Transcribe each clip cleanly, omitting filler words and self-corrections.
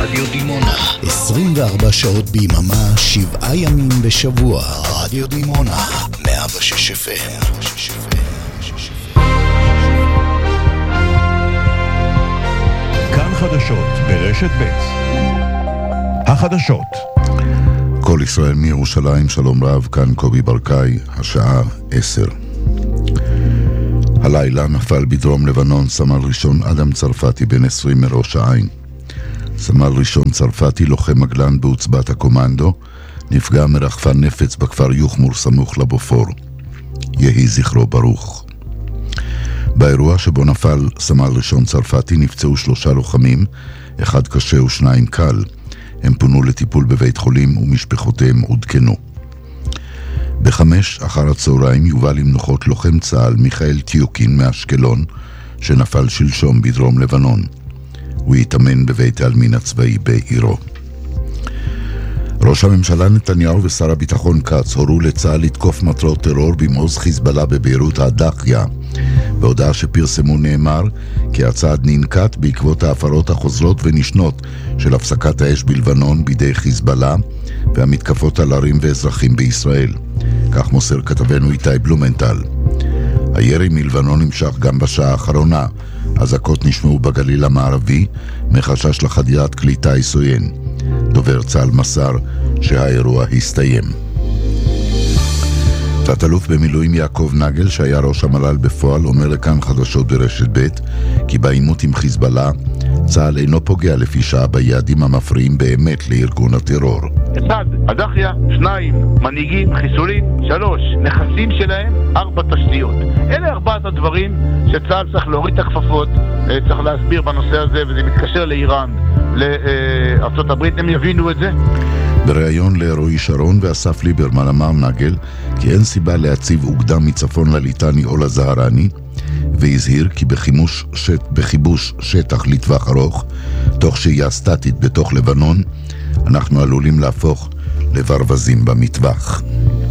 רדיו דימונה 24 שעות ביממה, 7 ימים בשבוע. רדיו דימונה 106 FM. כאן חדשות ברשת ב'. החדשות. כל ישראל מירושלים, שלום רב, כאן קובי ברקאי, השעה 10. הלילה נפל בדרום לבנון סמל ראשון אדם צרפתי בן 20 מראש העין. סמל ראשון צרפתי, לוחם מגלן בעוצבת הקומנדו, נפגע מרחפן נפץ בכפר יוחמור סמוך לבופור. יהי זכרו ברוך. באירוע שבו נפל סמל ראשון צרפתי נפצעו 3 לוחמים, 1 קשה ו2 קל. הם פונו לטיפול בבית חולים ומשפחותיהם עודכנו. ב5 אחר הצהריים יובל למנוחות לוחם צה"ל מיכאל טיוקין מאשקלון, שנפל שלשום בדרום לבנון. הוא התאמן בבית העלמין הצבאי בעירו. ראש הממשלה נתניהו ושר הביטחון כץ הורו לצה"ל לתקוף מטרות טרור במעוז חיזבאללה בביירות הדחיה. בהודעה שפרסמו נאמר כי הצעד ננקט בעקבות ההפרות החוזרות ונשנות של הפסקת האש בלבנון בידי חיזבאללה והמתקפות על ערים ואזרחים בישראל. כך מוסר כתבנו איתי בלומנטל. הירי מלבנון נמשך גם בשעה האחרונה. אזעקות נשמעו בגליל המערבי מחשש לחדירת כלי טיס עוין. דובר צה"ל מסר שהאירוע הסתיים. תת-אלוף במילואים יעקב נגל, שהיה ראש המל"ל בפועל, אומר לכאן חדשות ברשת ב' כי בעימות עם חיזבאללה צה"ל אינו פוגע לפי שעה ביעדים המפריעים באמת לארגון הטרור. 1. הדחיה, 2. מנהיגים, חיסולים, 3. נכסים שלהם, 4. תשתיות. אלה 4 הדברים שצה"ל צריך להוריד את הכפפות, צריך להסביר בנושא הזה, וזה מתקשר לאיראן, לארצות הברית, הם יבינו את זה. בריאיון לרועי שרון ואסף ליברמן אמר נגל כי אין סיבה להציב אוגדה מצפון לליטני או לזהרני, והזהיר כי בכיבוש שטח לטווח ארוך, תוך שהייה סטטית בתוך לבנון, אנחנו עלולים להפוך לברווזים במטווח.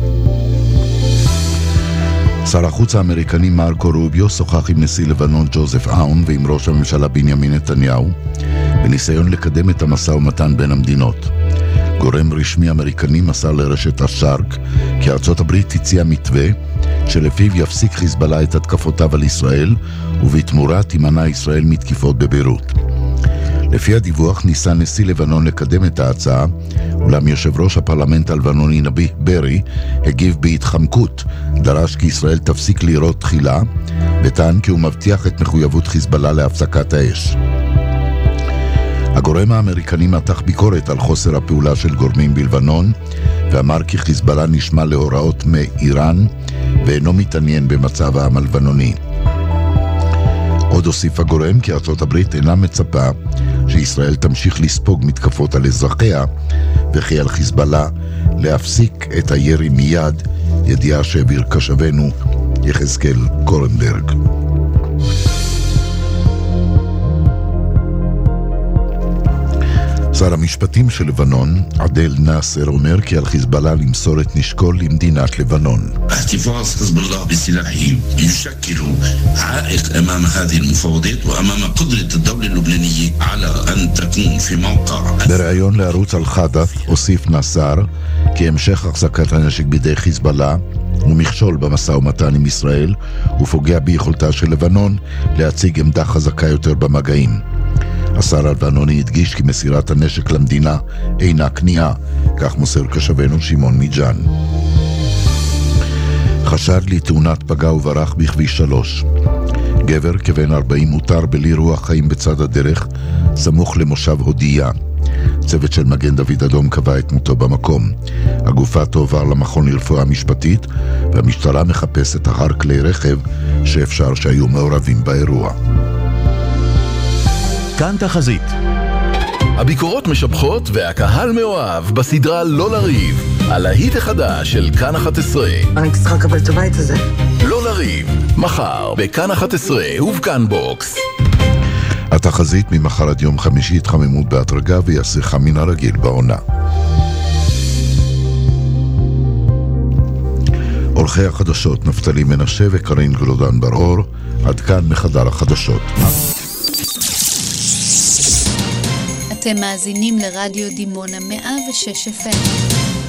שר החוץ האמריקני מרקו רוביו שוחח עם נשיא לבנון ג'וזף אאון ועם ראש הממשלה בנימין נתניהו בניסיון לקדם את המשא ומתן בין המדינות. גורם רשמי אמריקני מסר לרשת השארק כי ארצות הברית הציעה מתווה שלפיו יפסיק חיזבאללה את התקפותיו על ישראל ובתמורה תימנע ישראל מתקיפות בביירות. לפי הדיווח ניסה נשיא לבנון לקדם את ההצעה, אולם יושב ראש הפרלמנט הלבנוני נביח ברי הגיב בהתחמקות, דרש כי ישראל תפסיק לירות תחילה וטען כי הוא מבטיח את מחויבות חיזבאללה להפסקת האש. הגורם האמריקני מתח ביקורת על חוסר הפעולה של גורמים בלבנון ואמר כי חיזבאללה נשמע להוראות מאיראן ואינו מתעניין במצב העם הלבנוני. עוד הוסיף הגורם כי ארצות הברית אינה מצפה שישראל תמשיך לספוג מתקפות על אזרחיה וכי על חיזבאללה להפסיק את הירי מיד, ידיעה שהעביר קשבנו יחזקאל קורנברג. שר המשפטים של לבנון, עדל נאסר, אומר כי על חיזבאללה למסור את נשקו למדינת לבנון. احتفاظ حزب الله بسلاحه يشكل عائق أمام هذه المفاوضات وأمام قدرة الدولة اللبنانية على أن تكون في موقع. בריאיון לערוץ אל-חדף הוסיף נאסר כי המשך החזקת הנשק בידי חיזבאללה הוא מכשול במשא ומתן עם ישראל ופוגע ביכולתה של לבנון להציג עמדה חזקה יותר במגעים. השר הלבנוני הדגיש כי מסירת הנשק למדינה אינה כניעה, כך מוסר קשבנו שמעון מיג'אן. חשד לתאונת פגע וברח בכביש 3. גבר כבן 40 מותר בלי רוח חיים בצד הדרך, סמוך למושב הודיה. צוות של מגן דוד אדום קבע את מותו במקום. הגופה תועבר למכון לרפואה משפטית, והמשטרה מחפשת אחר כלי רכב שאפשר שהיו מעורבים באירוע. כאן תחזית. הביקורות משבחות והקהל מאוהב בסדרה לא לריב, הלהיט החדש של כאן 11. אני צריכה לקבל את הבית הזה. לא לריב, מחר בכאן 11 ובכאן בוקס. התחזית ממחר עד יום חמישי התחממות בהדרגה ויסריחה מן הרגיל בעונה. עורכי החדשות נפתלי מנשה וקרין גלודן בר-אור. עד כאן מחדר החדשות. אתם מאזינים לרדיו דימונה 106 FM.